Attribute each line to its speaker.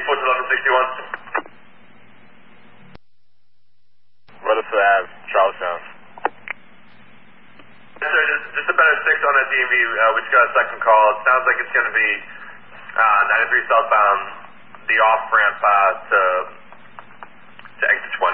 Speaker 1: report to London 61.
Speaker 2: Rutherford Ave, Charlestown.
Speaker 1: Yes, sir, just a better 6 on that DMV. We just got a second call. It sounds like it's going to be 93 southbound, the off-ramp to exit 20.